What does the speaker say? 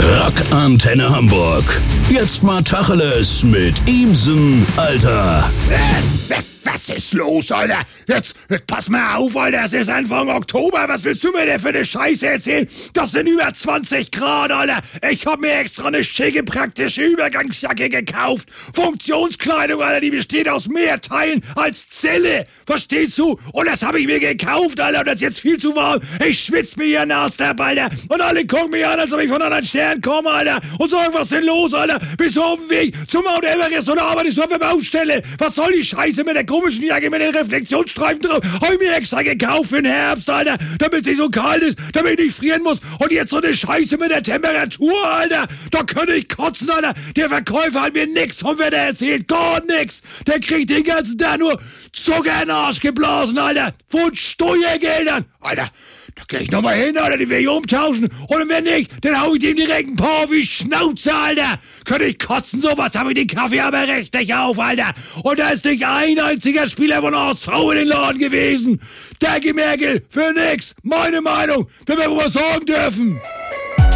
Rock Antenne Hamburg. Jetzt mal Tacheles mit Imsen, Alter. Was ist los, Alter? Jetzt pass mal auf, Alter. Es ist Anfang Oktober. Was willst du mir denn für eine Scheiße erzählen? Das sind über 20 Grad, Alter. Ich hab mir extra eine schicke, praktische Übergangsjacke gekauft. Funktionskleidung, Alter, die besteht aus mehr Teilen als Zelle. Verstehst du? Und das habe ich mir gekauft, Alter. Und das ist jetzt viel zu warm. Ich schwitz mir hier nass ab, Alter. Und alle gucken mich an, als ob ich von anderen Sternen komme, Alter. Und sagen, was ist denn los, Alter? Bist du auf dem Weg zum Mount Everest oder arbeitest du auf der Baustelle? Was soll die Scheiße mit der komischen Jacke mit den Reflexionsstreifen drauf? Hab ich mir extra gekauft für den Herbst, Alter. Damit es nicht so kalt ist, damit ich nicht frieren muss. Und jetzt so eine Scheiße mit der Temperatur, Alter. Da könnte ich kotzen, Alter. Der Verkäufer hat mir nix vom Wetter erzählt. Gar nix. Der kriegt den ganzen Tag nur Zucker in den Arsch geblasen, Alter. Von Steuergeldern. Alter. Da geh ich nochmal hin, Alter, die will ich umtauschen. Und wenn nicht, dann hau ich dem direkt ein paar auf die Schnauze, Alter. Könnte ich kotzen, sowas habe ich den Kaffee aber richtig auf, Alter. Und da ist nicht ein einziger Spieler von HSV in den Laden gewesen. Danke, Merkel, für nix. Meine Meinung, wenn wir mal sagen dürfen.